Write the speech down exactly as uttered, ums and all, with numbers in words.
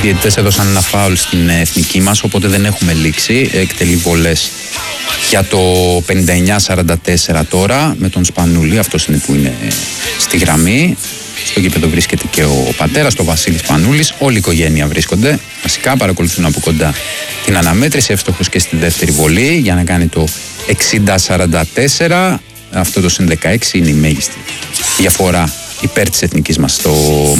διαιτητές έδωσαν ένα φάουλ στην εθνική μας, οπότε δεν έχουμε λήξει. Εκτελεί βολές για το πενήντα εννιά σαράντα τέσσερα τώρα με τον Σπανούλη. Αυτός είναι που είναι στη γραμμή. Στο γήπεδο βρίσκεται και ο πατέρας, ο Βασίλης Σπανούλης. Όλη η οικογένεια βρίσκονται. Βασικά παρακολουθούν από κοντά την αναμέτρηση. Εύστοχος και στη δεύτερη βολή για να κάνει το εξήντα σαράντα τέσσερα. Αυτό το συν δεκαέξι είναι η μέγιστη διαφορά υπέρ της εθνικής μας στο